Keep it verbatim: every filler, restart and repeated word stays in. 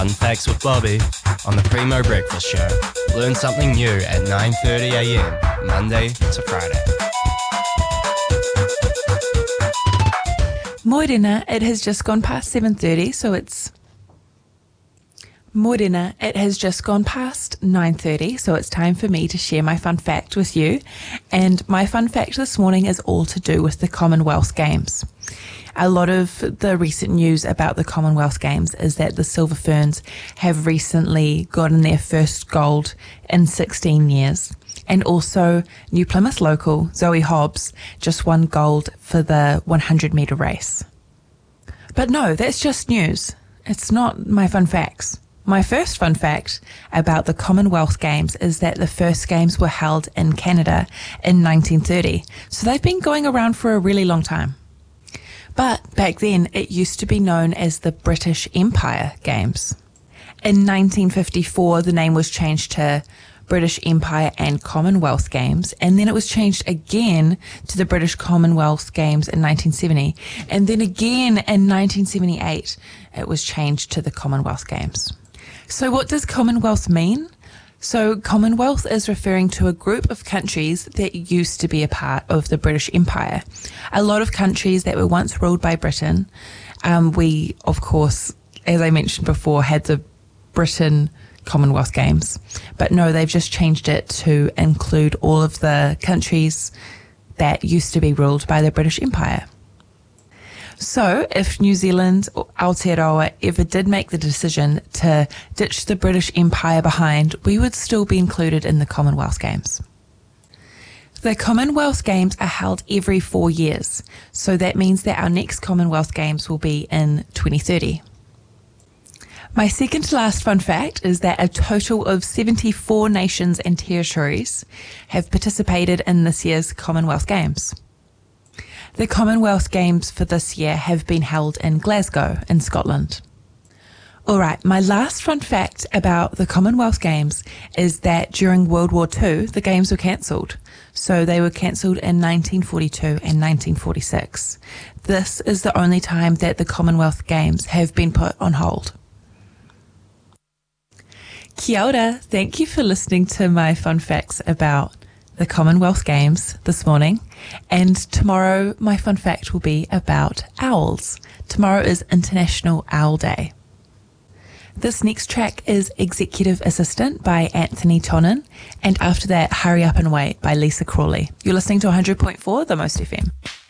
Fun Facts with Bobby on the Primo Breakfast Show. Learn something new at nine thirty a m, Monday to Friday. Morena, it has just gone past seven thirty, so it's... Morena, it has just gone past nine thirty, so it's time for me to share my fun fact with you. And my fun fact this morning is all to do with the Commonwealth Games. A lot of the recent news about the Commonwealth Games is that the Silver Ferns have recently gotten their first gold in sixteen years. And also, New Plymouth local Zoe Hobbs just won gold for the one hundred metre race. But no, that's just news. It's not my fun facts. My first fun fact about the Commonwealth Games is that the first games were held in Canada in nineteen thirty. So they've been going around for a really long time. But back then, it used to be known as the British Empire Games. In nineteen fifty-four, the name was changed to British Empire and Commonwealth Games, and then it was changed again to the British Commonwealth Games in nineteen seventy, and then again in nineteen seventy-eight, it was changed to the Commonwealth Games. So what does Commonwealth mean? So Commonwealth is referring to a group of countries that used to be a part of the British Empire. A lot of countries that were once ruled by Britain. Um, we, of course, as I mentioned before, had the Britain Commonwealth Games. But no, they've just changed it to include all of the countries that used to be ruled by the British Empire. So, if New Zealand or Aotearoa ever did make the decision to ditch the British Empire behind, we would still be included in the Commonwealth Games. The Commonwealth Games are held every four years, so that means that our next Commonwealth Games will be in twenty thirty. My second to last fun fact is that a total of seventy-four nations and territories have participated in this year's Commonwealth Games. The Commonwealth Games for this year have been held in Glasgow in Scotland. Alright, my last fun fact about the Commonwealth Games is that during World War Two, the Games were cancelled. So they were cancelled in nineteen forty-two and nineteen forty-six. This is the only time that the Commonwealth Games have been put on hold. Kia ora, thank you for listening to my fun facts about the Commonwealth Games this morning, and tomorrow my fun fact will be about owls. Tomorrow is International Owl Day. This next track is Executive Assistant by Anthony Tonin, and after that Hurry Up and Wait by Lisa Crawley. You're listening to one hundred point four The Most F M.